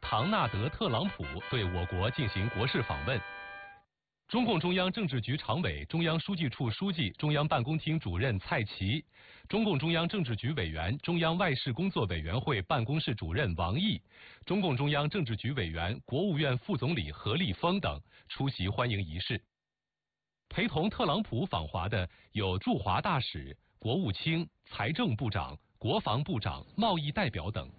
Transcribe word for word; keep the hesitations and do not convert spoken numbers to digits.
唐纳德·特朗普对我国进行国事访问。中共中央政治局常委、中央书记处书记、中央办公厅主任蔡奇，中共中央政治局委员、中央外事工作委员会办公室主任王毅，中共中央政治局委员、国务院副总理何立峰等出席欢迎仪式。陪同特朗普访华的有驻华大使、国务卿、财政部长、国防部长、贸易代表等。